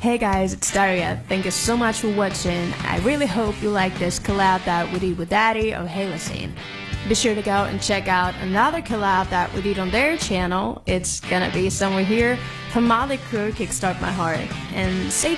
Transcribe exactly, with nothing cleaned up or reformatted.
Hey guys, it's Daria. Thank you so much for watching. I really hope you like this collab that we did with Daddy or Halocene. Be sure to go and check out another collab that we did on their channel. It's gonna be somewhere here. From Motley Crue, Kickstart My Heart. And stay